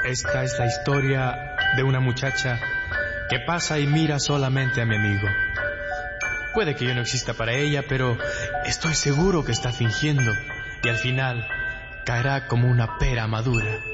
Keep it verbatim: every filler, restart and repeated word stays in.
Esta es la historia de una muchacha que pasa y mira solamente a mi amigo. Puede que yo no exista para ella, pero estoy seguro que está fingiendo y al final caerá como una pera madura.